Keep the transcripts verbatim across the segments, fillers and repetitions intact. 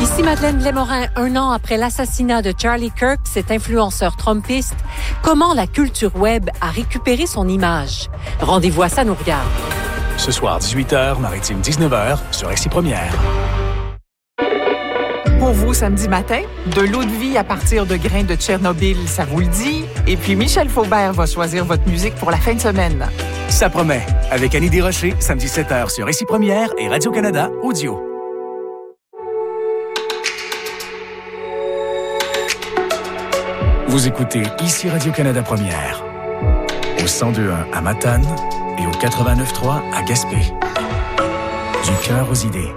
Ici Madeleine Blais-Morin. Un an après l'assassinat de Charlie Kirk, cet influenceur trumpiste, comment la culture web a récupéré son image? Rendez-vous à Ça nous regarde. Ce soir, dix-huit heures, Maritime dix-neuf heures, sur Ici Première. Pour vous, samedi matin, de l'eau de vie à partir de grains de Tchernobyl, ça vous le dit? Et puis Michel Faubert va choisir votre musique pour la fin de semaine. Ça promet. Avec Annie Desrochers, samedi sept heures sur Ici Première et Radio-Canada Audio. Vous écoutez Ici Radio-Canada Première. Au cent deux virgule un à Matane et au quatre-vingt-neuf virgule trois à Gaspé. Du cœur aux idées.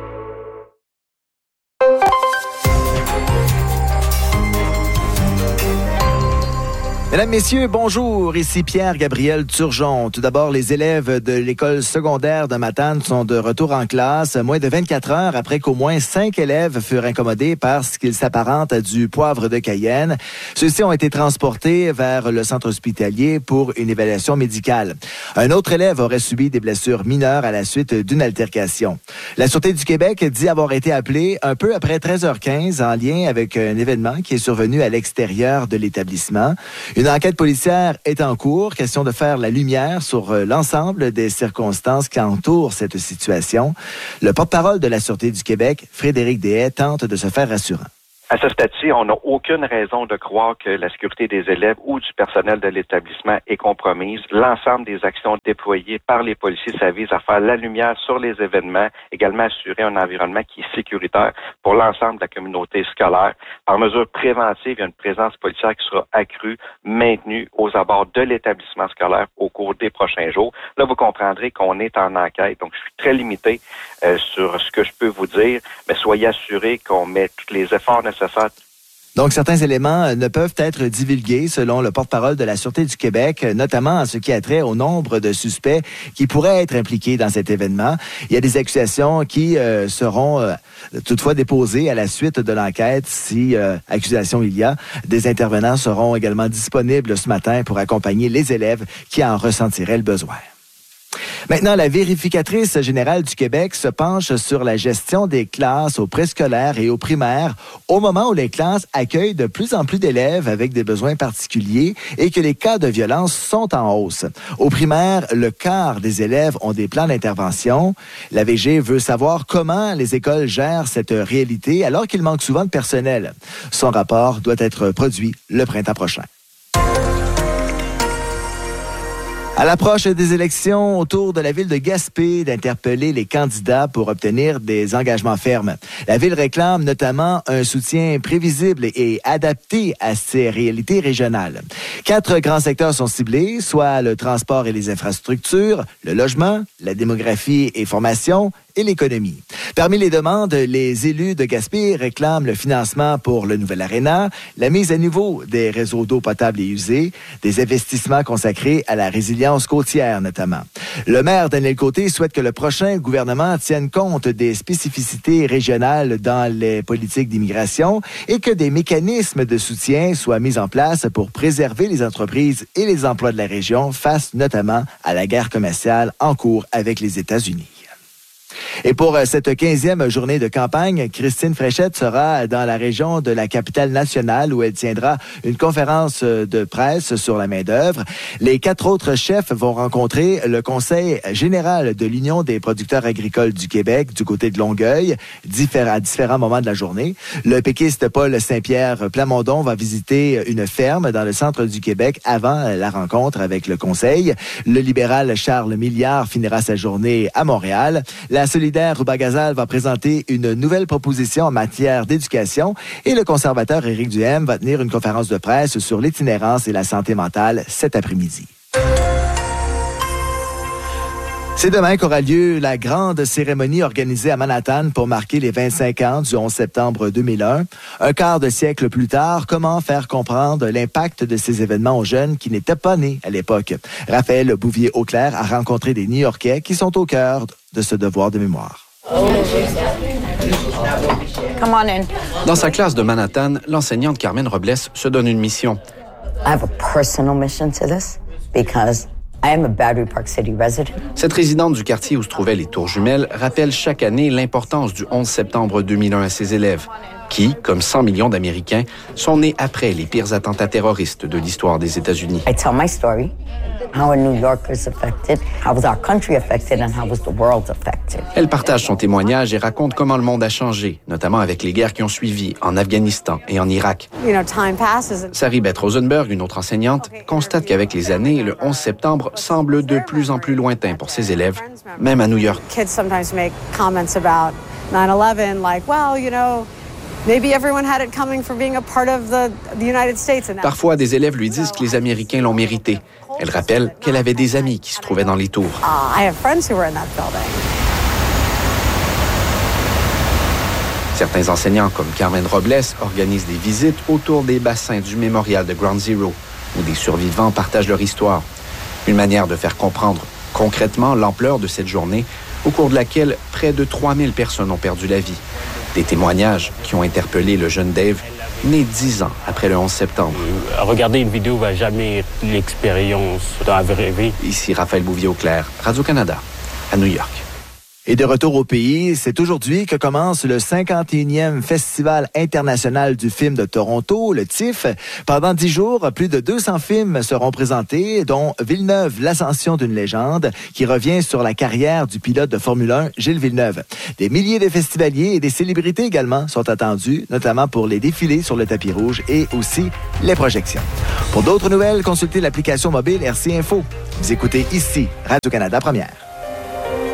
Mesdames, Messieurs, bonjour. Ici Pierre-Gabriel Turgeon. Tout d'abord, les élèves de l'école secondaire de Matane sont de retour en classe, moins de vingt-quatre heures après qu'au moins cinq élèves furent incommodés par ce qu'ils s'apparentent à du poivre de Cayenne. Ceux-ci ont été transportés vers le centre hospitalier pour une évaluation médicale. Un autre élève aurait subi des blessures mineures à la suite d'une altercation. La Sûreté du Québec dit avoir été appelée un peu après treize heures quinze en lien avec un événement qui est survenu à l'extérieur de l'établissement. Une enquête policière est en cours. Question de faire la lumière sur l'ensemble des circonstances qui entourent cette situation. Le porte-parole de la Sûreté du Québec, Frédéric Deshaies, tente de se faire rassurant. À ce stade-ci, on n'a aucune raison de croire que la sécurité des élèves ou du personnel de l'établissement est compromise. L'ensemble des actions déployées par les policiers, ça vise à faire la lumière sur les événements, également assurer un environnement qui est sécuritaire pour l'ensemble de la communauté scolaire. Par mesure préventive, il y a une présence policière qui sera accrue, maintenue aux abords de l'établissement scolaire au cours des prochains jours. Là, vous comprendrez qu'on est en enquête, donc je suis très limité euh, sur ce que je peux vous dire, mais soyez assurés qu'on met tous les efforts nécessaires. Donc, certains éléments ne peuvent être divulgués selon le porte-parole de la Sûreté du Québec, notamment en ce qui a trait au nombre de suspects qui pourraient être impliqués dans cet événement. Il y a des accusations qui euh, seront euh, toutefois déposées à la suite de l'enquête. Si euh, accusation il y a, des intervenants seront également disponibles ce matin pour accompagner les élèves qui en ressentiraient le besoin. Maintenant, la vérificatrice générale du Québec se penche sur la gestion des classes au préscolaire et au primaire au moment où les classes accueillent de plus en plus d'élèves avec des besoins particuliers et que les cas de violence sont en hausse. Au primaire, le quart des élèves ont des plans d'intervention. La V G veut savoir comment les écoles gèrent cette réalité alors qu'il manque souvent de personnel. Son rapport doit être produit le printemps prochain. À l'approche des élections, autour de la ville de Gaspé d'interpeller les candidats pour obtenir des engagements fermes. La ville réclame notamment un soutien prévisible et adapté à ces réalités régionales. Quatre grands secteurs sont ciblés, soit le transport et les infrastructures, le logement, la démographie et formation, et l'économie. Parmi les demandes, les élus de Gaspé réclament le financement pour le nouvel aréna, la mise à niveau des réseaux d'eau potable et usée, des investissements consacrés à la résilience côtière notamment. Le maire Daniel Côté souhaite que le prochain gouvernement tienne compte des spécificités régionales dans les politiques d'immigration et que des mécanismes de soutien soient mis en place pour préserver les entreprises et les emplois de la région face notamment à la guerre commerciale en cours avec les États-Unis. Et pour cette quinzième journée de campagne, Christine Fréchette sera dans la région de la capitale nationale où elle tiendra une conférence de presse sur la main-d'œuvre. Les quatre autres chefs vont rencontrer le Conseil général de l'Union des producteurs agricoles du Québec du côté de Longueuil à différents moments de la journée. Le péquiste Paul Saint-Pierre Plamondon va visiter une ferme dans le centre du Québec avant la rencontre avec le Conseil. Le libéral Charles Milliard finira sa journée à Montréal. La solidaire Rouba Gazal va présenter une nouvelle proposition en matière d'éducation et le conservateur Éric Duhem va tenir une conférence de presse sur l'itinérance et la santé mentale cet après-midi. C'est demain qu'aura lieu la grande cérémonie organisée à Manhattan pour marquer les vingt-cinq ans du onze septembre deux mille un. Un quart de siècle plus tard, comment faire comprendre l'impact de ces événements aux jeunes qui n'étaient pas nés à l'époque? Raphaël Bouvier-Auclair a rencontré des New-Yorkais qui sont au cœur de ce devoir de mémoire. Dans sa classe de Manhattan, l'enseignante Carmen Robles se donne une mission. I have a personal mission to this because I am a Battery Park City resident. Cette résidente du quartier où se trouvaient les Tours Jumelles rappelle chaque année l'importance du onze septembre deux mille un à ses élèves, qui, comme cent millions d'Américains, sont nés après les pires attentats terroristes de l'histoire des États-Unis. I tell my story, how a New Yorker's affected, how was our country affected, and how was the world affected. Elle partage son témoignage et raconte comment le monde a changé, notamment avec les guerres qui ont suivi en Afghanistan et en Irak. You know, time passes. Sari Beth Rosenberg, une autre enseignante, constate qu'avec les années, le onze septembre semble de plus en plus lointain pour ses élèves, même à New York. Kids sometimes make comments about nine eleven, like, well, you know, maybe everyone had it coming for being a part of the, the United States. And Parfois, des élèves lui disent que les Américains l'ont mérité. Elle rappelle qu'elle avait des amis qui se trouvaient dans les tours. Uh, I have friends who were in that building. Certains enseignants, comme Carmen Robles, organisent des visites autour des bassins du mémorial de Ground Zero, où des survivants partagent leur histoire. Une manière de faire comprendre concrètement l'ampleur de cette journée, au cours de laquelle près de trois mille personnes ont perdu la vie. Des témoignages qui ont interpellé le jeune Dave, né dix ans après le onze septembre. Regarder une vidéo va jamais être l'expérience dans la vraie vie. Ici Raphaël Bouvier-Auclair, Radio-Canada, à New York. Et de retour au pays, c'est aujourd'hui que commence le cinquante et unième Festival international du film de Toronto, le T I F. Pendant dix jours, plus de deux cents films seront présentés, dont Villeneuve, l'ascension d'une légende, qui revient sur la carrière du pilote de Formule un, Gilles Villeneuve. Des milliers de festivaliers et des célébrités également sont attendus, notamment pour les défilés sur le tapis rouge et aussi les projections. Pour d'autres nouvelles, consultez l'application mobile R C Info. Vous écoutez ici Radio-Canada Première.